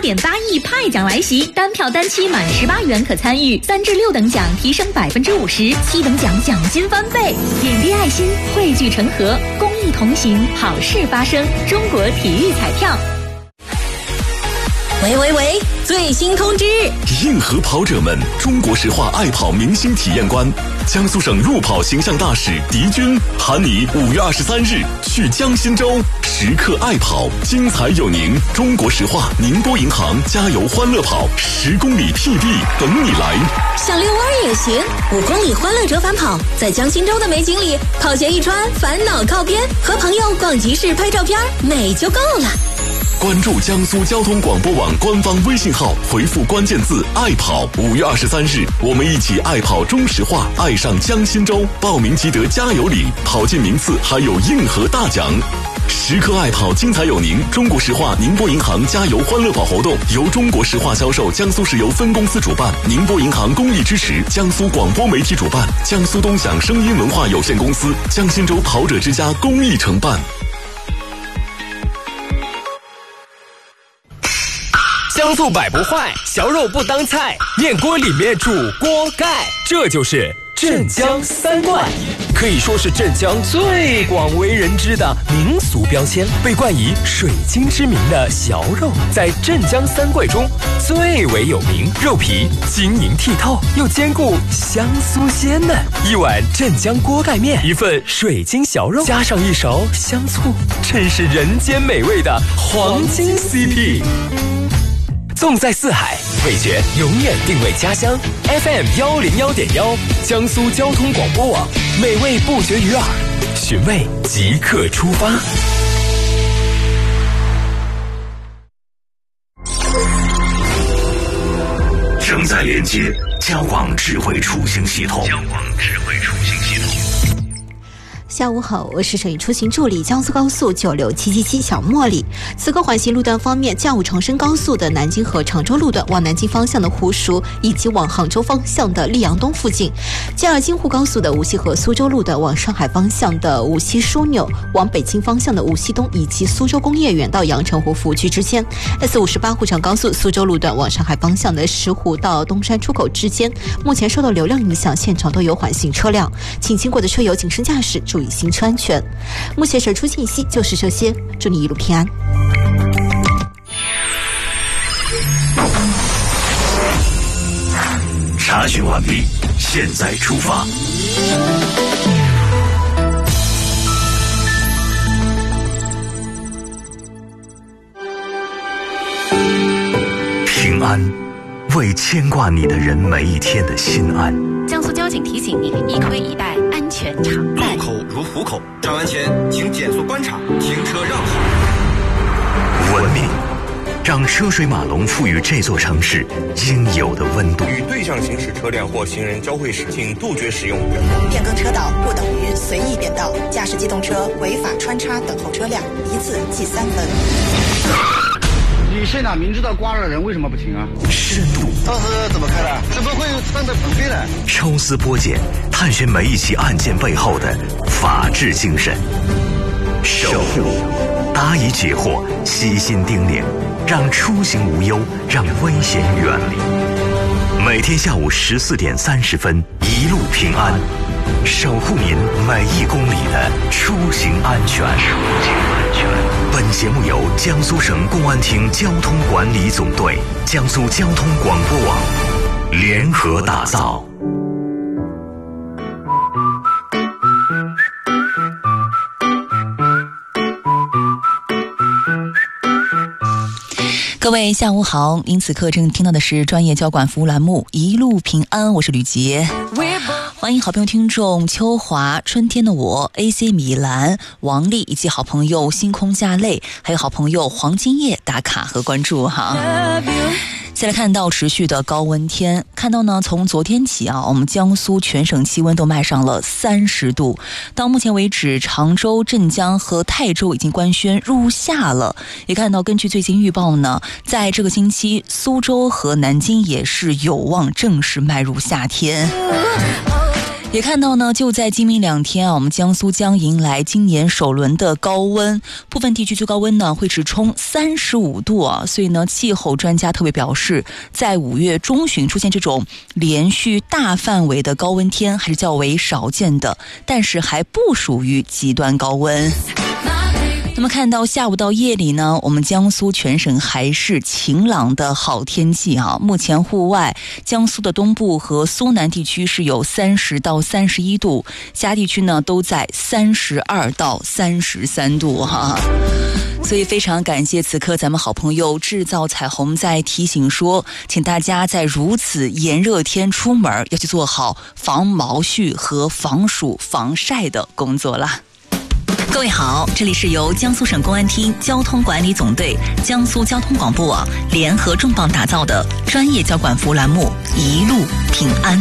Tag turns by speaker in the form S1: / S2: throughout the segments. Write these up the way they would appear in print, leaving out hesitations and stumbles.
S1: 8.8亿派奖来袭，单票单期满18元可参与，3至6等奖提升50%，7等奖奖金翻倍。点滴爱心，汇聚成河，公益同行，好事发生。中国体育彩票。
S2: 喂，最新通知！
S3: 硬核跑者们，中国石化爱跑明星体验官，江苏省路跑形象大使狄军喊你5月23日去江心洲，时刻爱跑，精彩有您！中国石化宁波银行加油欢乐跑10公里 PB 等你来。
S2: 想遛弯也行，5公里欢乐折返跑，在江心洲的美景里，跑鞋一穿，烦恼靠边，和朋友逛集市拍照片，美就够了。
S3: 关注江苏交通广播网官方微信号，回复关键字爱跑，5月23日我们一起爱跑中石化，爱上江心洲，报名即得加油礼，跑进名次还有硬核大奖。时刻爱跑，精彩有您！中国石化宁波银行加油欢乐跑活动由中国石化销售江苏石油分公司主办，宁波银行公益支持，江苏广播媒体主办，江苏东响声音文化有限公司、江心洲跑者之家公益承办。
S4: 香素百不坏，小肉不当菜，面锅里面煮锅盖，这就是镇江三怪，可以说是镇江最广为人知的民俗标签。被冠以水晶之名的小肉，在镇江三怪中最为有名，肉皮晶莹剔透，又兼顾香酥鲜嫩。一碗镇江锅盖面，一份水晶小肉，加上一勺香醋，真是人间美味的黄金 CP。纵在四海，味觉永远定位家乡。FM 101.1，江苏交通广播网，美味不绝于耳，寻味即刻出发。
S3: 正在连接交广智慧出行系统。
S5: 下午好，我是省域出行助理江苏高速96777小茉莉。此刻缓行路段方面，驾武长深高速的南京和常州路段往南京方向的湖熟，以及往杭州方向的溧阳东附近；加尔京沪高速的无锡和苏州路段往上海方向的无锡枢纽，往北京方向的无锡东以及苏州工业园到阳澄湖服务区之间。S58沪长高速苏州路段往上海方向的石湖到东山出口之间，目前受到流量影响，现场都有缓行车辆，请经过的车友谨慎驾驶，注意行车安全。目前省出信息就是这些，祝你一路平安。
S3: 查询完毕，现在出发。平安，为牵挂你的人每一天的心安。
S6: 江苏交警提醒您：一盔一带，安全常在。
S7: 路口如虎口，上岸前请减速观察，停车让行。
S3: 文明，让车水马龙赋予这座城市应有的温度。
S7: 与对向行驶车辆或行人交汇时，请杜绝使用
S8: 变更车道不等于随意变道，驾驶机动车违法穿插等候车辆，一次记3分。
S9: 你现场明知道刮了人，为什么不停啊？
S3: 深度，
S9: 当时怎么开的？怎么会翻得本飞的？
S3: 抽丝剥茧，探寻每一起案件背后的法治精神。守护，答疑解惑，悉心叮咛，让出行无忧，让危险远离。每天下午14点30分，一路平安，守护您每1公里的出行安全。本节目由江苏省公安厅交通管理总队、江苏交通广播网联合打造。
S10: 各位下午好，您此刻正听到的是专业交管服务栏目一路平安，我是吕杰。欢迎好朋友听众秋华、春天的我、AC 米兰、王丽以及好朋友星空下泪，还有好朋友黄金叶打卡和关注哈。再来看到持续的高温天，看到呢，从昨天起啊，我们江苏全省气温都迈上了30度。到目前为止，常州、镇江和泰州已经官宣入夏了。也看到，根据最新预报呢，在这个星期，苏州和南京也是有望正式迈入夏天。 也看到呢，就在今明2天啊，我们江苏将迎来今年首轮的高温，部分地区最高温呢会直冲35度啊，所以呢，气候专家特别表示，在5月中旬出现这种连续大范围的高温天还是较为少见的，但是还不属于极端高温。那么看到下午到夜里呢，我们江苏全省还是晴朗的好天气啊。目前户外，江苏的东部和苏南地区是有30到31度，其他地区呢都在32到33度哈。所以非常感谢此刻咱们好朋友制造彩虹在提醒说，请大家在如此炎热天出门要去做好防毛絮和防暑防晒的工作啦。各位好，这里是由江苏省公安厅交通管理总队、江苏交通广播网联合重磅打造的专业交管服务栏目《一路平安》。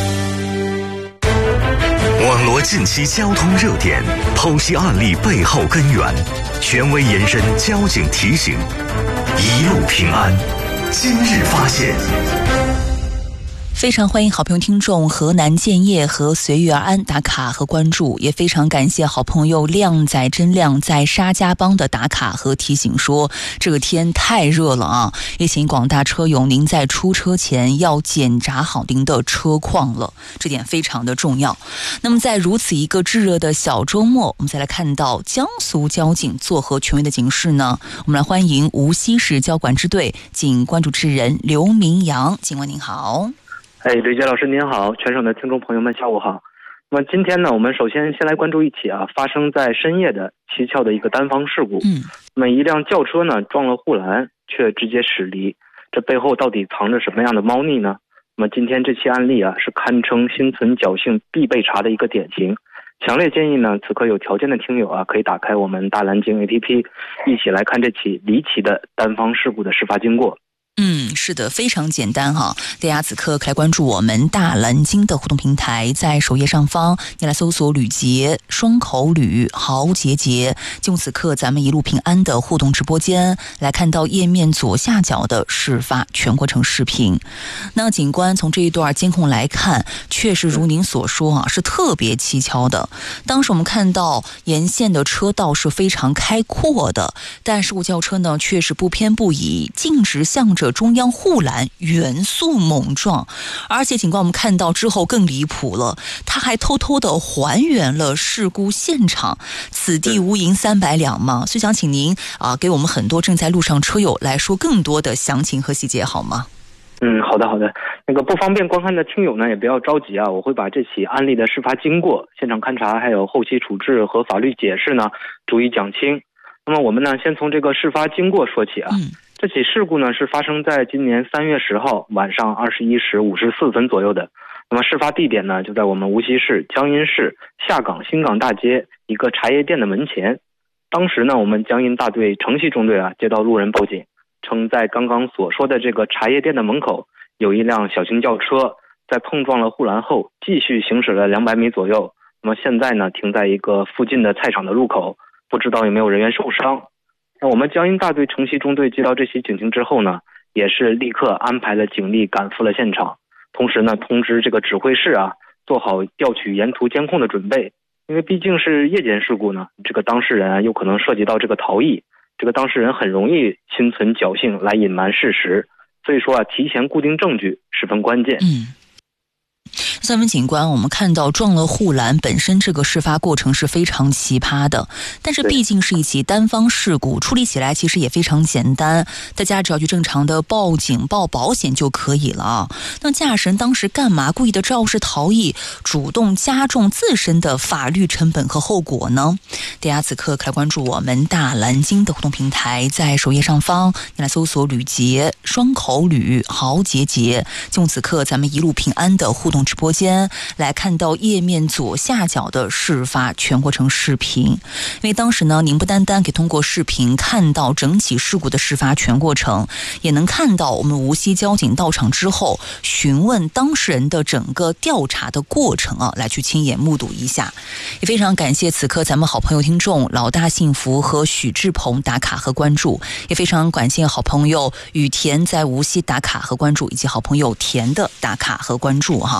S3: 网罗近期交通热点，剖析案例背后根源，权威延伸交警提醒，一路平安。今日发现。
S10: 非常欢迎好朋友听众河南建业和随遇而安打卡和关注，也非常感谢好朋友靓仔真靓在沙家浜的打卡和提醒说，这个天太热了啊，也请广大车友您在出车前要检查好您的车况了，这点非常的重要。那么在如此一个炙热的小周末，我们再来看到江苏交警作何权威的警示呢？我们来欢迎无锡市交管支队警官主持人刘明阳。警官您好。
S11: 吕杰老师您好，全省的听众朋友们下午好。那么今天呢，我们首先来关注一起发生在深夜的蹊跷的一个单方事故。那么一辆轿车呢撞了护栏，却直接驶离，这背后到底藏着什么样的猫腻呢？那么今天这期案例是堪称心存侥幸必被查的一个典型。强烈建议呢，此刻有条件的听友可以打开我们大蓝鲸 APP， 一起来看这起离奇的单方事故的事发经过。
S10: 是的，非常简单哈。大家此刻可以来关注我们大蓝鲸的互动平台，在首页上方你来搜索吕杰双口吕豪杰杰，就此刻咱们一路平安的互动直播间来看到页面左下角的事发全过程视频。那警官从这一段监控来看，确实如您所说是特别蹊跷的。当时我们看到沿线的车道是非常开阔的，但事故轿车呢却是不偏不倚，径直向着中央护栏原速猛撞，而且警官我们看到之后更离谱了，他还偷偷的还原了事故现场，此地无银300两嘛，所以想请您给我们很多正在路上车友来说更多的详情和细节好吗？
S11: 好的。那个不方便观看的听友呢，也不要着急我会把这起案例的事发经过、现场勘查还有后期处置和法律解释呢逐一讲清。那么我们呢先从这个事发经过说起这起事故呢是发生在今年3月10号晚上21时54分左右的。那么事发地点呢就在我们无锡市江阴市下岗新港大街一个茶叶店的门前。当时呢我们江阴大队城西中队接到路人报警，称在刚刚所说的这个茶叶店的门口有一辆小型轿车在碰撞了护栏后继续行驶了200米左右，那么现在呢停在一个附近的菜场的入口，不知道有没有人员受伤。那我们江阴大队城西中队接到这起警情之后呢，也是立刻安排了警力赶赴了现场，同时呢通知这个指挥室做好调取沿途监控的准备，因为毕竟是夜间事故呢，这个当事人有可能涉及到这个逃逸，这个当事人很容易心存侥幸来隐瞒事实，所以说提前固定证据十分关键。
S10: 三位警官，我们看到撞了护栏本身这个事发过程是非常奇葩的，但是毕竟是一起单方事故，处理起来其实也非常简单，大家只要去正常的报警报保险就可以了。那驾驶人当时干嘛故意的肇事逃逸，主动加重自身的法律成本和后果呢？大家此刻可以关注我们大蓝鲸的互动平台，在首页上方你来搜索吕杰双口吕豪杰杰，就此刻咱们一路平安的互动直播间来看到页面左下角的事发全过程视频。因为当时呢您不单单可以通过视频看到整起事故的事发全过程，也能看到我们无锡交警到场之后询问当事人的整个调查的过程来去亲眼目睹一下。也非常感谢此刻咱们好朋友听众老大幸福和许志鹏打卡和关注，也非常感谢好朋友雨田在无锡打卡和关注，以及好朋友田的打卡和关注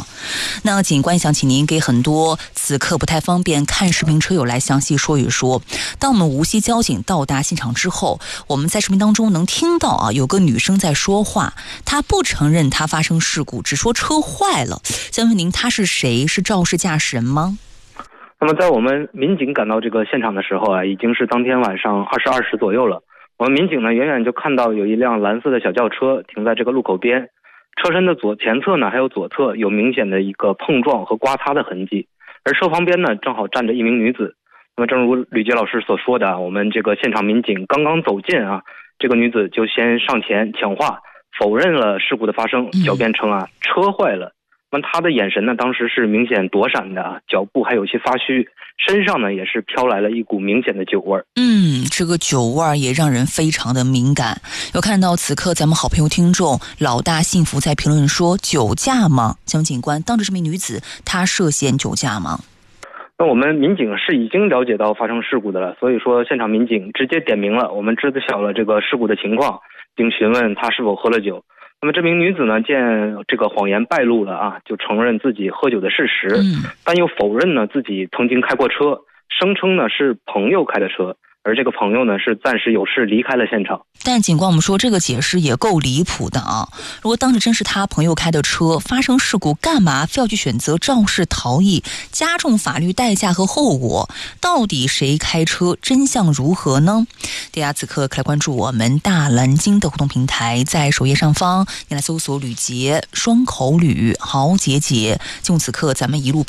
S10: 那警官想请您给很多此刻不太方便看视频车友来详细说一说，当我们无锡交警到达现场之后，我们在视频当中能听到有个女生在说话，她不承认她发生事故，只说车坏了。想问您，她是谁？是肇事驾驶人吗？
S11: 那么在我们民警赶到这个现场的时候已经是当天晚上22时左右了。我们民警呢，远远就看到有一辆蓝色的小轿车停在这个路口边，车身的前侧呢，还有左侧有明显的一个碰撞和刮擦的痕迹，而车旁边呢，正好站着一名女子。那么正如吕杰老师所说的，我们这个现场民警刚刚走近这个女子就先上前抢话，否认了事故的发生，狡辩称车坏了。那么她的眼神呢，当时是明显躲闪的，脚步还有些发虚，身上呢也是飘来了一股明显的酒味儿。
S10: 这个酒味儿也让人非常的敏感。有看到此刻咱们好朋友听众老大幸福在评论说酒驾吗？想问警官，当着这名女子她涉嫌酒驾吗？
S11: 那我们民警是已经了解到发生事故的了，所以说现场民警直接点名了，我们知晓了这个事故的情况，并询问她是否喝了酒。那么这名女子呢，见这个谎言败露了就承认自己喝酒的事实，但又否认呢自己曾经开过车，声称呢是朋友开的车，而这个朋友呢是暂时有事离开了现场。
S10: 但警官，我们说这个解释也够离谱的如果当时真是他朋友开的车发生事故，干嘛非要去选择肇事逃逸，加重法律代价和后果？到底谁开车，真相如何呢？大家此刻可来关注我们大蓝鲸的互动平台，在首页上方你来搜索吕杰双口吕豪杰杰，就此刻咱们一路